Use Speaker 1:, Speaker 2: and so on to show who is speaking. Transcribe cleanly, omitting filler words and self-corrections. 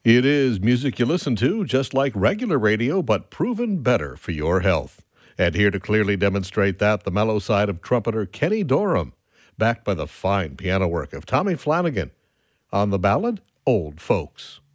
Speaker 1: It is music you listen to just like regular radio, but proven better for your health. And here to clearly demonstrate that, the mellow side of trumpeter Kenny Dorham, backed by the fine piano work of Tommy Flanagan, on the ballad Old Folks.